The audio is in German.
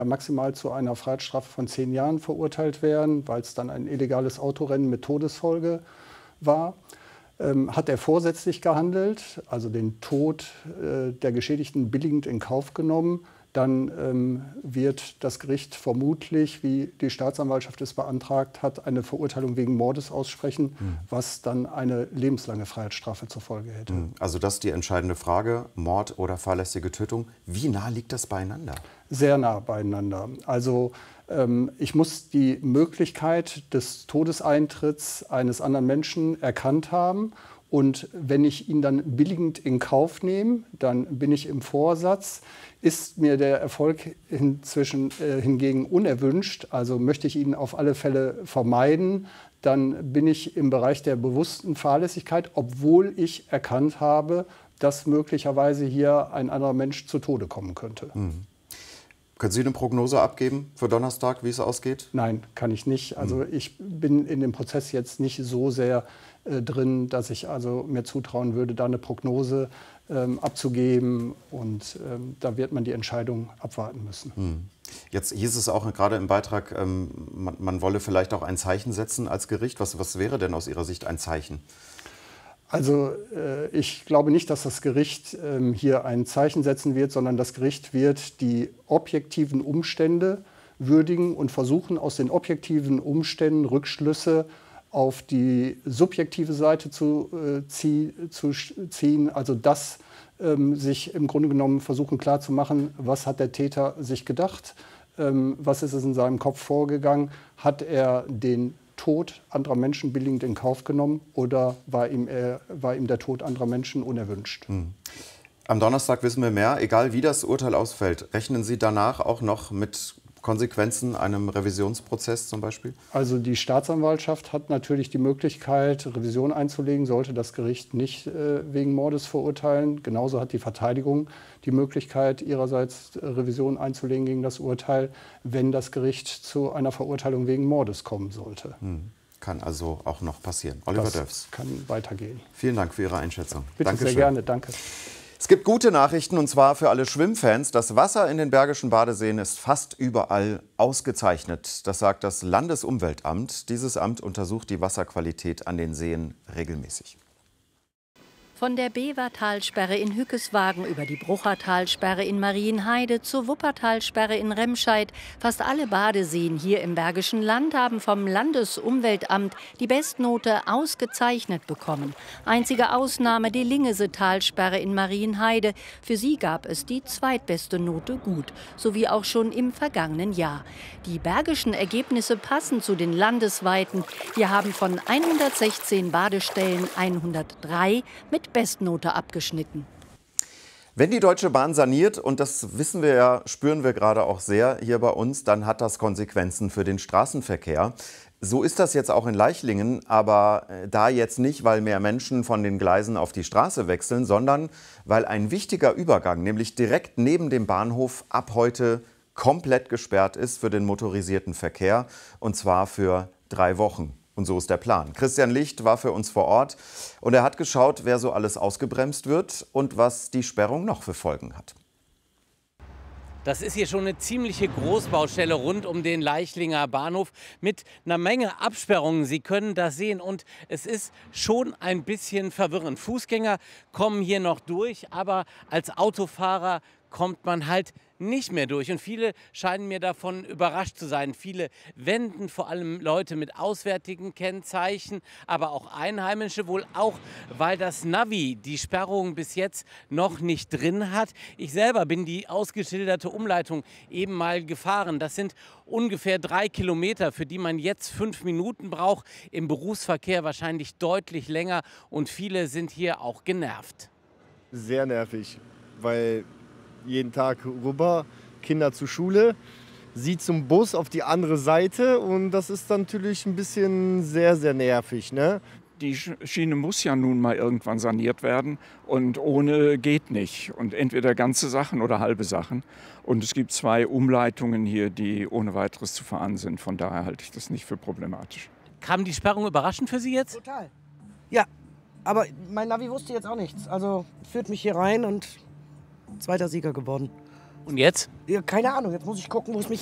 maximal zu einer Freiheitsstrafe von 10 Jahren verurteilt werden, weil es dann ein illegales Autorennen mit Todesfolge war. Hat er vorsätzlich gehandelt, also den Tod der Geschädigten billigend in Kauf genommen, dann wird das Gericht vermutlich, wie die Staatsanwaltschaft es beantragt hat, eine Verurteilung wegen Mordes aussprechen, was dann eine lebenslange Freiheitsstrafe zur Folge hätte. Also das ist die entscheidende Frage, Mord oder fahrlässige Tötung. Wie nah liegt das beieinander? Sehr nah beieinander. Also ich muss die Möglichkeit des Todeseintritts eines anderen Menschen erkannt haben. Und wenn ich ihn dann billigend in Kauf nehme, dann bin ich im Vorsatz. Ist mir der Erfolg hingegen unerwünscht, also möchte ich ihn auf alle Fälle vermeiden, dann bin ich im Bereich der bewussten Fahrlässigkeit, obwohl ich erkannt habe, dass möglicherweise hier ein anderer Mensch zu Tode kommen könnte. Können Sie eine Prognose abgeben für Donnerstag, wie es ausgeht? Nein, kann ich nicht. Also ich bin in dem Prozess jetzt nicht so sehr drin, dass ich also mir zutrauen würde, da eine Prognose abzugeben. Und da wird man die Entscheidung abwarten müssen. Jetzt hieß es auch gerade im Beitrag, man wolle vielleicht auch ein Zeichen setzen als Gericht. Was wäre denn aus Ihrer Sicht ein Zeichen? Also ich glaube nicht, dass das Gericht hier ein Zeichen setzen wird, sondern das Gericht wird die objektiven Umstände würdigen und versuchen, aus den objektiven Umständen Rückschlüsse auf die subjektive Seite zu ziehen. Also das sich im Grunde genommen versuchen klarzumachen, was hat der Täter sich gedacht, was ist es in seinem Kopf vorgegangen, hat er den Tod anderer Menschen billigend in Kauf genommen oder war ihm der Tod anderer Menschen unerwünscht? Am Donnerstag wissen wir mehr. Egal wie das Urteil ausfällt, rechnen Sie danach auch noch mit Konsequenzen, einem Revisionsprozess zum Beispiel? Also die Staatsanwaltschaft hat natürlich die Möglichkeit, Revision einzulegen, sollte das Gericht nicht wegen Mordes verurteilen. Genauso hat die Verteidigung die Möglichkeit, ihrerseits Revision einzulegen gegen das Urteil, wenn das Gericht zu einer Verurteilung wegen Mordes kommen sollte. Kann also auch noch passieren. Oliver Dörfs. Kann weitergehen. Vielen Dank für Ihre Einschätzung. Bitte, Dankeschön. Sehr gerne, danke. Es gibt gute Nachrichten, und zwar für alle Schwimmfans. Das Wasser in den Bergischen Badeseen ist fast überall ausgezeichnet. Das sagt das Landesumweltamt. Dieses Amt untersucht die Wasserqualität an den Seen regelmäßig. Von der Bevertalsperre in Hückeswagen über die Bruchertalsperre in Marienheide zur Wuppertalsperre in Remscheid. Fast alle Badeseen hier im Bergischen Land haben vom Landesumweltamt die Bestnote ausgezeichnet bekommen. Einzige Ausnahme die Lingesetalsperre in Marienheide. Für sie gab es die zweitbeste Note gut, so wie auch schon im vergangenen Jahr. Die bergischen Ergebnisse passen zu den landesweiten. Wir haben von 116 Badestellen 103 mit Bestnote abgeschnitten. Wenn die Deutsche Bahn saniert, und das wissen wir ja, spüren wir gerade auch sehr hier bei uns, dann hat das Konsequenzen für den Straßenverkehr. So ist das jetzt auch in Leichlingen, aber da jetzt nicht, weil mehr Menschen von den Gleisen auf die Straße wechseln, sondern weil ein wichtiger Übergang, nämlich direkt neben dem Bahnhof, ab heute komplett gesperrt ist für den motorisierten Verkehr, und zwar für 3 Wochen. Und so ist der Plan. Christian Licht war für uns vor Ort und er hat geschaut, wer so alles ausgebremst wird und was die Sperrung noch für Folgen hat. Das ist hier schon eine ziemliche Großbaustelle rund um den Leichlinger Bahnhof mit einer Menge Absperrungen. Sie können das sehen und es ist schon ein bisschen verwirrend. Fußgänger kommen hier noch durch, aber als Autofahrer kommt man halt nicht mehr durch. Und viele scheinen mir davon überrascht zu sein. Viele wenden, vor allem Leute mit auswärtigen Kennzeichen, aber auch Einheimische, wohl auch, weil das Navi die Sperrung bis jetzt noch nicht drin hat. Ich selber bin die ausgeschilderte Umleitung eben mal gefahren. Das sind ungefähr 3 Kilometer, für die man jetzt 5 Minuten braucht. Im Berufsverkehr wahrscheinlich deutlich länger. Und viele sind hier auch genervt. Sehr nervig, weil jeden Tag rüber, Kinder zur Schule, sie zum Bus auf die andere Seite und das ist dann natürlich ein bisschen sehr, sehr nervig, ne? Die Schiene muss ja nun mal irgendwann saniert werden und ohne geht nicht. Und entweder ganze Sachen oder halbe Sachen. Und es gibt 2 Umleitungen hier, die ohne weiteres zu fahren sind. Von daher halte ich das nicht für problematisch. Kam die Sperrung überraschend für Sie jetzt? Total. Ja, aber mein Navi wusste jetzt auch nichts. Also führt mich hier rein und 2. Sieger geworden. Und jetzt? ja, keine Ahnung, jetzt muss ich gucken, wo es mich